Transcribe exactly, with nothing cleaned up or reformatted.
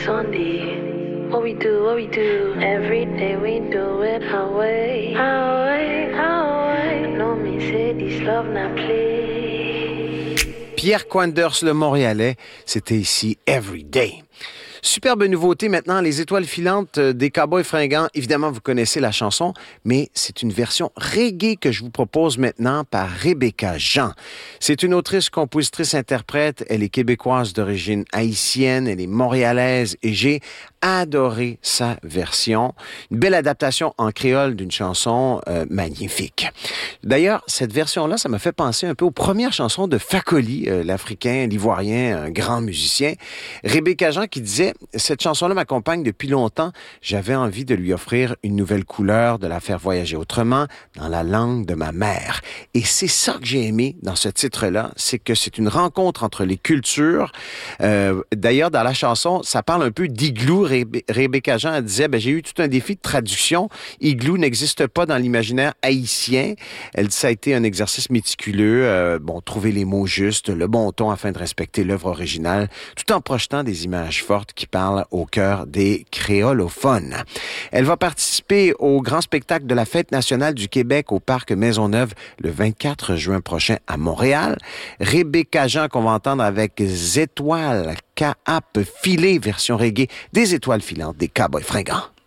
Sunday, what we do, what we do. Every day we do it our way, our way, our way. No me say this love not play. Pierre Quanders, le Montréalais, c'était ici Every Day. Superbe nouveauté maintenant, les étoiles filantes des Cowboys Fringants. Évidemment, vous connaissez la chanson, mais c'est une version reggae que je vous propose maintenant par Rebecca Jean. C'est une autrice, compositrice, interprète. Elle est québécoise d'origine haïtienne, elle est montréalaise et j'ai adoré sa version. Une belle adaptation en créole d'une chanson euh, magnifique. D'ailleurs, cette version-là, ça m'a fait penser un peu aux premières chansons de Fakoli, euh, l'Africain, l'Ivoirien, un grand musicien. Rebecca Jean qui disait « Cette chanson-là m'accompagne depuis longtemps. J'avais envie de lui offrir une nouvelle couleur, de la faire voyager autrement, dans la langue de ma mère. » Et c'est ça que j'ai aimé dans ce titre-là, c'est que c'est une rencontre entre les cultures. Euh, d'ailleurs, dans la chanson, ça parle un peu d'igloo. Rebecca Jean elle disait, ben, j'ai eu tout un défi de traduction. Igloo n'existe pas dans l'imaginaire haïtien. Elle dit, ça a été un exercice méticuleux. Euh, bon, trouver les mots justes, le bon ton afin de respecter l'œuvre originale, tout en projetant des images fortes qui parlent au cœur des créolophones. Elle va participer au grand spectacle de la Fête nationale du Québec au Parc Maisonneuve le vingt-quatre juin prochain à Montréal. Rebecca Jean qu'on va entendre avec Étoiles K-Ap Filé, version reggae des étoiles filantes des Cowboys Fringants.